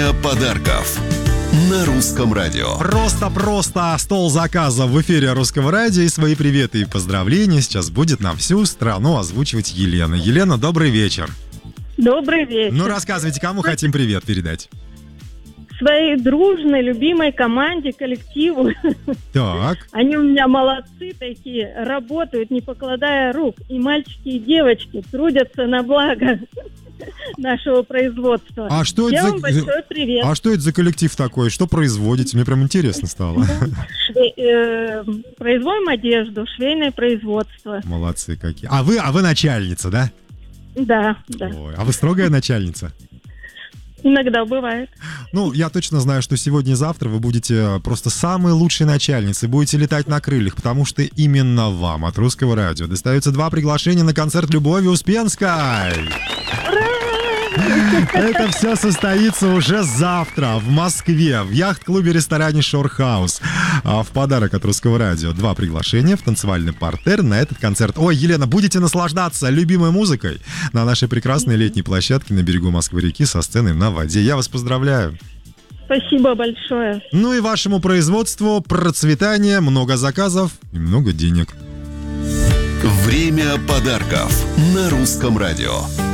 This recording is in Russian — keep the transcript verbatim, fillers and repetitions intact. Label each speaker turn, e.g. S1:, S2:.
S1: Время подарков на Русском радио.
S2: Просто-просто стол заказов в эфире Русского радио. И свои приветы и поздравления сейчас будет на всю страну озвучивать Елена. Елена, добрый вечер.
S3: Добрый вечер.
S2: Ну, рассказывайте, кому хотим привет передать.
S3: Своей дружной, любимой команде, коллективу.
S2: Так.
S3: Они у меня молодцы такие, работают, не покладая рук. И мальчики, и девочки трудятся на благо нашего производства.
S2: А что
S3: Я
S2: это
S3: вам
S2: за...
S3: большой привет.
S2: А что это за коллектив такой? Что производите? Мне прям интересно стало.
S3: Шве... э, Производим одежду, швейное производство.
S2: Молодцы какие. А вы, а вы начальница, да?
S3: Да, да.
S2: Ой, а вы строгая начальница?
S3: Иногда бывает.
S2: Ну, я точно знаю, что сегодня и завтра вы будете просто самой лучшей начальницей, будете летать на крыльях, потому что именно вам от Русского радио достаются два приглашения на концерт Любови Успенской. Это все состоится уже завтра в Москве, в яхт-клубе-ресторане Шорхаус. В подарок от Русского радио два приглашения в танцевальный партер на этот концерт. Ой, Елена, будете наслаждаться любимой музыкой на нашей прекрасной летней площадке на берегу Москвы-реки со сценой на воде. Я вас поздравляю.
S3: Спасибо большое.
S2: Ну и вашему производству процветания, много заказов и много денег.
S1: Время подарков на Русском радио.